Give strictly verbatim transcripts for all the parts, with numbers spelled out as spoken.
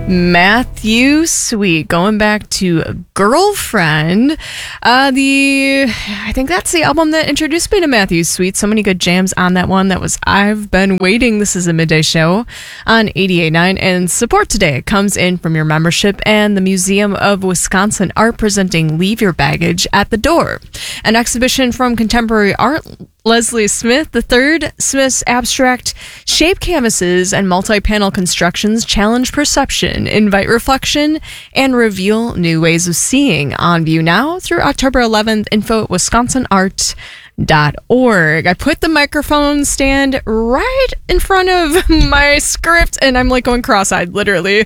Matthew Sweet, going back to Girlfriend. Uh, the I think that's the album that introduced me to Matthew Sweet. So many good jams on that one. That was I've Been Waiting. This is a midday show on eighty-eight point nine. And support today comes in from your membership and the Museum of Wisconsin Art presenting Leave Your Baggage at the Door, an exhibition from contemporary art. Leslie Smith the third, Smith's abstract shape canvases and multi-panel constructions challenge perception, invite reflection, and reveal new ways of seeing. On view now through October eleventh. Info at wisconsin art dot org. I put the microphone stand right in front of my script and I'm like going cross-eyed, literally.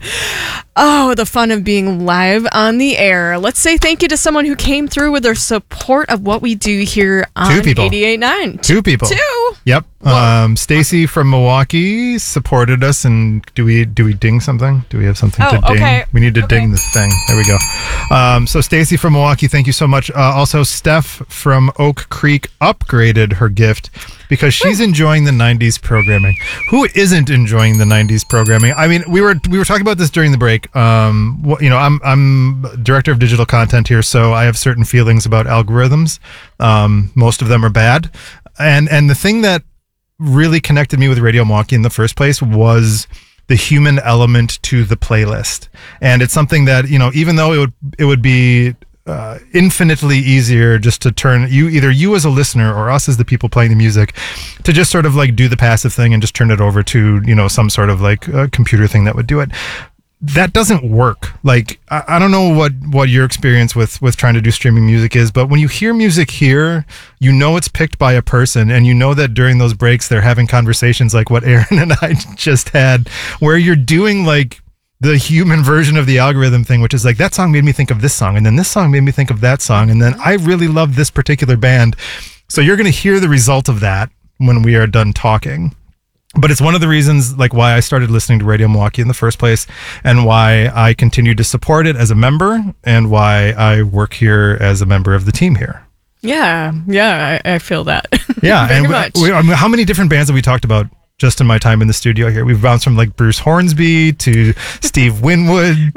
Oh, the fun of being live on the air. Let's say thank you to someone who came through with their support of what we do here on eighty-eight point nine. Two people. Two. Yep. Um, Stacy from Milwaukee supported us, and do we do we ding something? Do we have something oh, to ding? Okay. We need to okay. ding this thing. There we go. Um, so Stacy from Milwaukee, thank you so much. Uh, also, Steph from Oak Creek upgraded her gift because she's Woo. enjoying the nineties programming. Who isn't enjoying the nineties programming? I mean, we were we were talking about this during the break. Um, well, you know, I'm I'm director of digital content here, so I have certain feelings about algorithms. Um, most of them are bad, and and the thing that really connected me with Radio Milwaukee in the first place was the human element to the playlist. And it's something that, you know, even though it would it would be uh, infinitely easier just to turn you, either you as a listener or us as the people playing the music, to just sort of like do the passive thing and just turn it over to, you know, some sort of like uh, computer thing that would do it. That doesn't work. Like, I, I don't know what, what your experience with, with trying to do streaming music is, but when you hear music here, you know it's picked by a person, and you know that during those breaks they're having conversations like what Aaron and I just had, where you're doing like the human version of the algorithm thing, which is like, that song made me think of this song, and then this song made me think of that song, and then I really love this particular band. So you're going to hear the result of that when we are done talking. But it's one of the reasons, like, why I started listening to Radio Milwaukee in the first place, and why I continue to support it as a member, and why I work here as a member of the team here. Yeah, yeah, I, I feel that. Yeah, Very and much. We, I mean, how many different bands have we talked about just in my time in the studio here? We've bounced from like Bruce Hornsby to Steve Winwood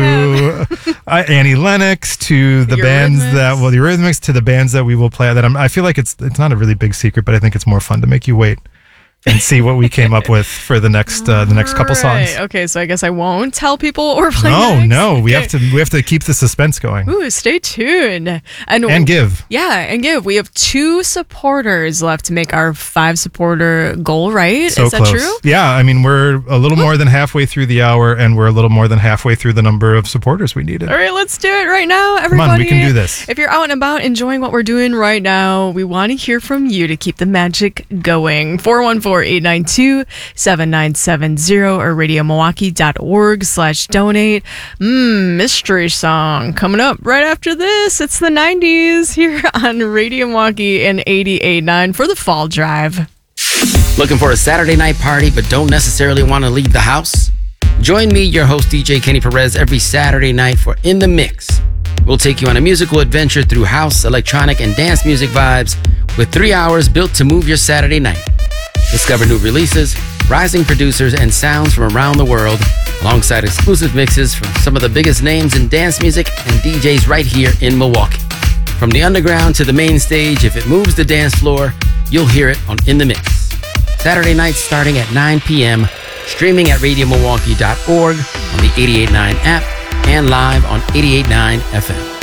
to sure uh, Annie Lennox to the, the bands that, well, the Eurythmics, to the bands that we will play. That I'm, I feel like it's it's not a really big secret, but I think it's more fun to make you wait and see what we came up with for the next uh, the next couple right. songs. Okay, so I guess I won't tell people or play No, next. no, we okay. have to we have to keep the suspense going. Ooh, stay tuned. And, and give. Yeah, and give. We have two supporters left to make our five supporter goal, right? So Is that close. true? Yeah, I mean, we're a little more than halfway through the hour, and we're a little more than halfway through the number of supporters we needed. All right, let's do it right now, everybody. Come on, we can do this. If you're out and about enjoying what we're doing right now, we want to hear from you to keep the magic going. four one four, eight nine two, seven nine seven zero or radio milwaukee dot org slash donate. Mmm, mystery song coming up right after this. It's the nineties here on Radio Milwaukee and eighty-eight point nine for the Fall Drive. Looking for a Saturday night party but don't necessarily want to leave the house? Join me, your host D J Kenny Perez, every Saturday night for In the Mix. We'll take you on a musical adventure through house, electronic, and dance music vibes with three hours built to move your Saturday night. Discover new releases, rising producers, and sounds from around the world, alongside exclusive mixes from some of the biggest names in dance music and D Js right here in Milwaukee. From the underground to the main stage, if it moves the dance floor, you'll hear it on In the Mix. Saturday nights starting at nine p.m., streaming at radio milwaukee dot org, on the eighty-eight point nine app, and live on eighty-eight point nine F M.